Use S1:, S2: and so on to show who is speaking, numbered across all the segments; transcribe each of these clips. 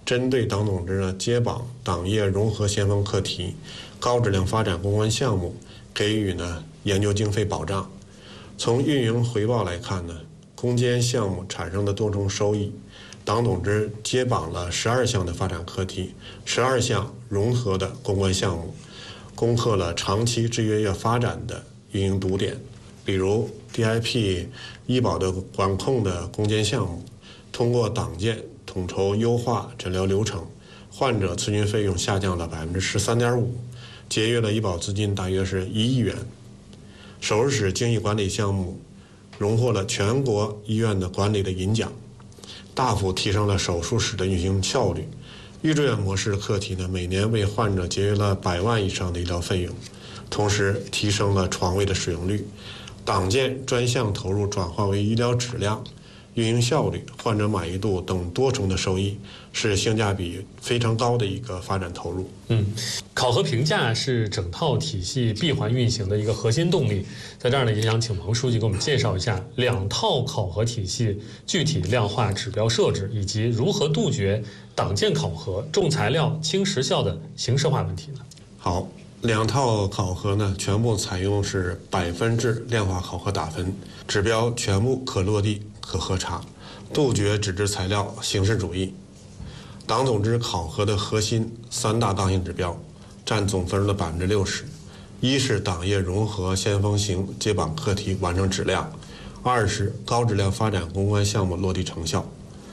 S1: 针对党总支的接榜党业融合先锋课题、高质量发展攻关项目给予研究经费保障。从运营回报来看攻监项目产生的多重收益，党总支接榜了12项的发展课题，12项融合的攻关项目，攻克了长期制约业发展的运营堵点，比如 DIP 医保的管控的攻坚项目，通过党建统筹优化诊疗流程，患者咨询费用下降了13.5%，节约了医保资金大约是1亿元。手术室经营管理项目荣获了全国医院的管理的银奖，大幅提升了手术室的运行效率。预住院模式课题每年为患者节约了100万以上的医疗费用，同时提升了床位的使用率。党建专项投入转化为医疗质量、运营效率、患者满意度等多重的收益，是性价比非常高的一个发展投入。
S2: 考核评价是整套体系闭环运行的一个核心动力。在这儿也想请王书记给我们介绍一下2套考核体系具体量化指标设置，以及如何杜绝党建考核重材料轻时效的形式化问题呢？
S1: 好，2套考核全部采用是100分制量化考核打分，指标全部可落地可核查，杜绝纸质材料形式主义。党总支考核的核心3大刚性指标占总分的60%，一是党业融合先锋型接榜课题完成质量，2是高质量发展攻关项目落地成效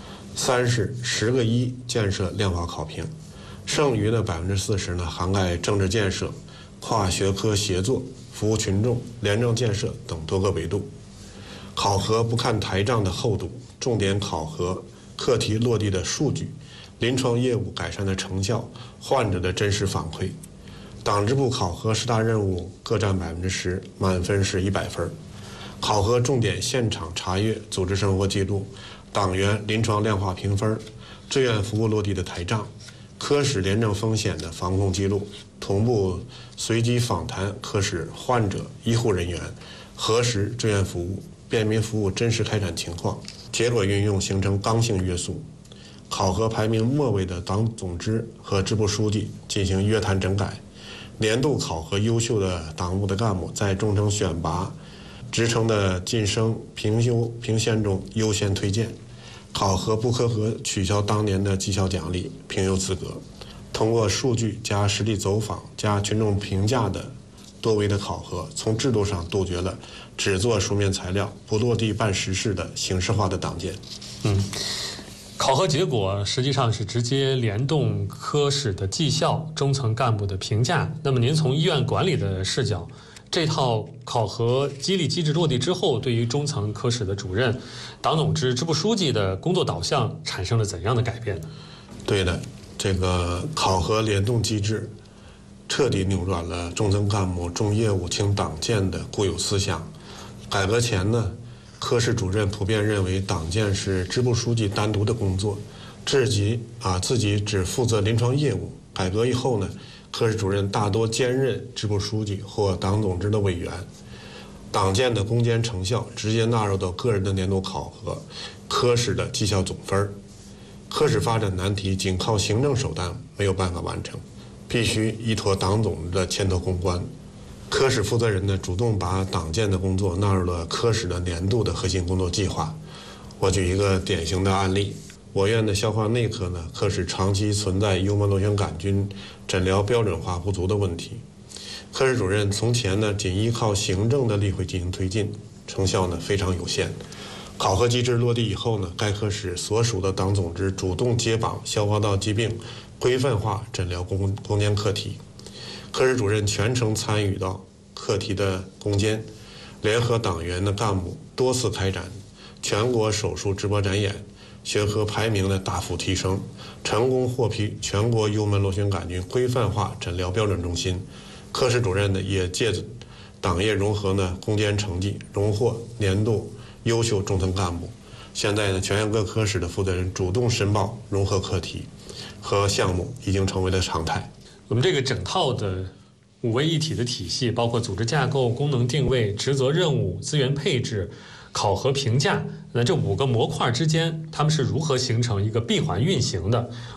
S1: ，3是10个一建设量化考评，剩余的40%涵盖政治建设、跨学科协作、服务群众、廉政建设等多个维度。考核不看台账的厚度，重点考核课题落地的数据、临床业务改善的成效、患者的真实反馈。党支部考核10大任务各占10%，满分是100分。考核重点现场查阅组织生活记录、党员临床量化评分、志愿服务落地的台账、科室廉政风险的防控记录，同步随机访谈科室患者、医护人员，核实志愿服务、便民服务真实开展情况，结果运用形成刚性约束。考核排名末位的党总支和支部书记进行约谈整改，年度考核优秀的党务的干部在中层选拔、职称的晋升、评修、评选中优先推荐，考核不合格取消当年的绩效奖励、评优资格。通过数据加实地走访加群众评价的多维的考核，从制度上杜绝了只做书面材料不落地办实事的形式化的党建。
S2: 考核结果实际上是直接联动科室的绩效、中层干部的评价。那么您从医院管理的视角，这套考核激励机制落地之后，对于中层科室的主任、党总支支部书记的工作导向产生了怎样的改变呢？
S1: 对的，这个考核联动机制彻底扭转了中层干部重业务轻党建的固有思想。改革前科室主任普遍认为党建是支部书记单独的工作，自己只负责临床业务。改革以后科室主任大多兼任支部书记或党总支的委员，党建的攻坚成效直接纳入到个人的年度考核、科室的绩效总分。科室发展难题仅靠行政手段没有办法完成，必须依托党总支的牵头攻关。科室负责人主动把党建的工作纳入了科室的年度的核心工作计划。我举一个典型的案例，我院的消化内科科室长期存在幽门螺旋杆菌诊疗标准化不足的问题。科室主任从前仅依靠行政的例会进行推进，成效非常有限。考核机制落地以后该科室所属的党总支主动接榜消化道疾病规范化诊疗攻坚课题，科室主任全程参与到课题的攻坚，联合党员的干部多次开展全国手术直播展演，学科排名的大幅提升，成功获批全国幽门螺旋杆菌规范化诊疗标准中心。科室主任也借着党业融合攻坚成绩，荣获年度优秀中层干部。现在全院各科室的负责人主动申报融合课题和项目，已经成为了常态。
S2: 我们这个整套的5位一体的体系，包括组织架构、功能定位、职责任务、资源配置、考核评价，那这5个模块之间，它们是如何形成一个闭环运行的？